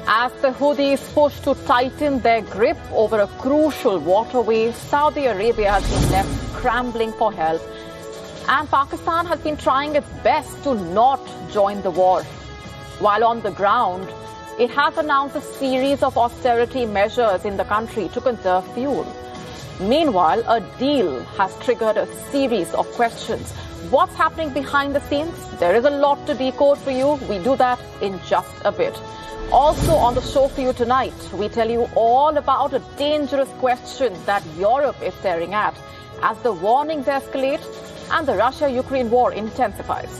As the Houthis push to tighten their grip over a crucial waterway, Saudi Arabia has been left scrambling for help. And Pakistan has been trying its best to not join the war. While on the ground, it has announced a series of austerity measures in the country to conserve fuel. Meanwhile, a deal has triggered a series of questions. What's happening behind the scenes? There is a lot to decode for you. We do that in just a bit. Also on the show for you tonight, we tell you all about a dangerous question that Europe is staring at as the warnings escalate and the Russia-Ukraine war intensifies.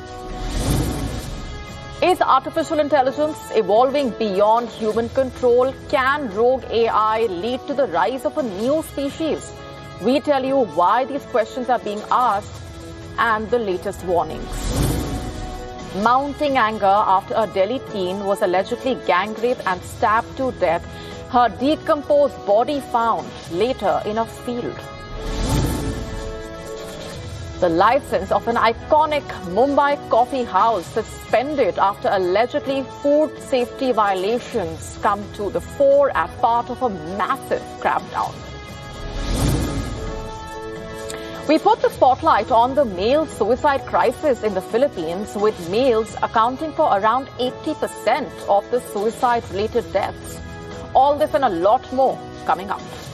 Is artificial intelligence evolving beyond human control? Can rogue AI lead to the rise of a new species? We tell you why these questions are being asked and the latest warnings. Mounting anger after a Delhi teen was allegedly gang raped and stabbed to death. Her decomposed body found later in a field. The license of an iconic Mumbai coffee house suspended after allegedly food safety violations come to the fore as part of a massive crackdown. We put the spotlight on the male suicide crisis in the Philippines, with males accounting for around 80% of the suicide-related deaths. All this and a lot more coming up.